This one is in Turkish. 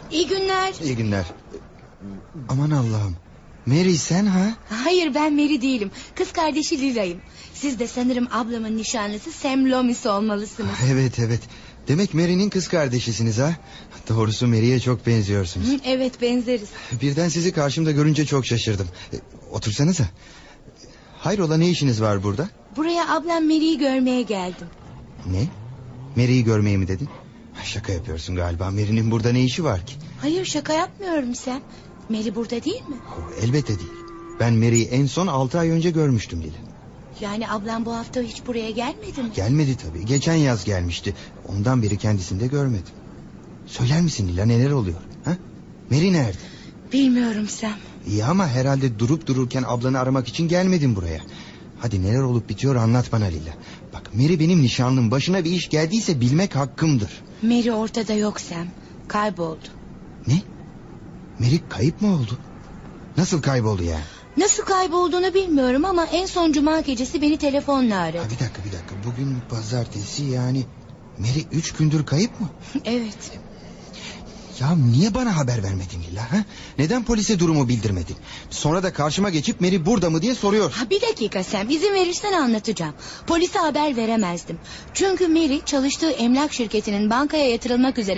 İyi günler. İyi günler. Aman Allah'ım. Mary sen ha? Hayır, ben Mary değilim. Kız kardeşi Lila'yım. Siz de sanırım ablamın nişanlısı Sam Loomis olmalısınız. Evet. Demek Mary'nin kız kardeşisiniz ha? Doğrusu Mary'e çok benziyorsunuz. Evet, benzeriz. Birden sizi karşımda görünce çok şaşırdım. Otursanıza. Hayrola, ne işiniz var burada? Buraya ablam Mary'i görmeye geldim. Ne? Mary'i görmeye mi dedin? Şaka yapıyorsun galiba. Mary'nin burada ne işi var ki? Hayır, şaka yapmıyorum Sam. Mary burada değil mi? Elbette değil. Ben Mary'i en son 6 ay önce görmüştüm Lila. Yani ablam bu hafta hiç buraya gelmedi mi? Gelmedi tabii. Geçen yaz gelmişti. Ondan beri kendisini de görmedim. Söyler misin Lila, neler oluyor? Ha? Mary nerede? Bilmiyorum Sam. İyi ama herhalde durup dururken ablanı aramak için gelmedin buraya. Hadi neler olup bitiyor anlat bana Lila. Bak, Mary benim nişanlım. Başına bir iş geldiyse bilmek hakkımdır. Mary ortada yok Sam. Kayboldu. Ne? Mary kayıp mı oldu? Nasıl kayboldu yani? Nasıl kaybolduğunu bilmiyorum ama en son cuma gecesi beni telefonla aradı. Ha, bir dakika. Bugün pazartesi, yani Mary 3 gündür kayıp mı? Evet. Ya niye bana haber vermedin Lila? Ha? Neden polise durumu bildirmedin? Sonra da karşıma geçip Mary burada mı diye soruyor. Ha, bir dakika Sam, izin verirsen anlatacağım. Polise haber veremezdim. Çünkü Mary çalıştığı emlak şirketinin bankaya yatırılmak üzere